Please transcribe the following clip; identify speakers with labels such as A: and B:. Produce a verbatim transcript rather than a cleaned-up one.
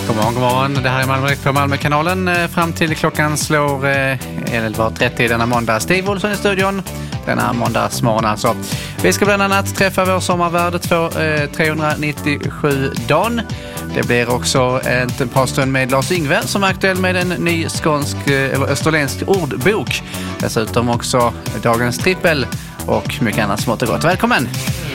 A: God morgon, god morgon. Det här är Malmö på Malmökanalen fram till klockan slår elva trettio denna måndag. Steve Olsson i studion denna måndagsmorgon alltså. Vi ska bland annat träffa vår sommarvärd trehundranittiosju dagen. Det blir också en pratstund med Lars Yngve som är aktuell med en ny skånsk eller österländsk ordbok. Dessutom också dagens trippel och mycket annat smått och gott. Välkommen!